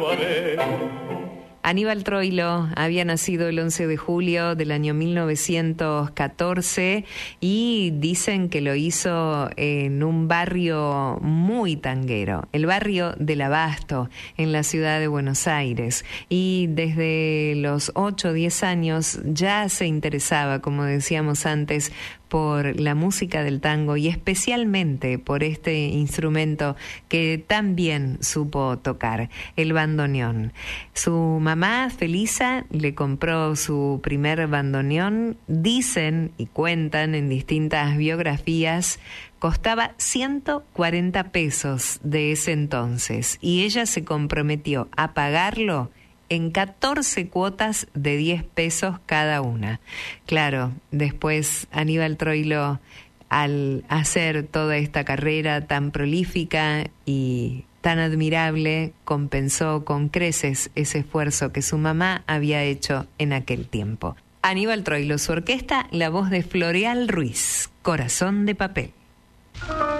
Aníbal Troilo había nacido el 11 de julio del año 1914 y dicen que lo hizo en un barrio muy tanguero, el barrio del Abasto, en la ciudad de Buenos Aires. Y desde los 8 o 10 años ya se interesaba, como decíamos antes, por la música del tango y especialmente por este instrumento que tan bien supo tocar, el bandoneón. Su mamá, Felisa, le compró su primer bandoneón. Dicen y cuentan en distintas biografías, costaba 140 pesos de ese entonces y ella se comprometió a pagarlo en 14 cuotas de 10 pesos cada una. Claro, después Aníbal Troilo, al hacer toda esta carrera tan prolífica y tan admirable, compensó con creces ese esfuerzo que su mamá había hecho en aquel tiempo. Aníbal Troilo, su orquesta, la voz de Floreal Ruiz, Corazón de Papel.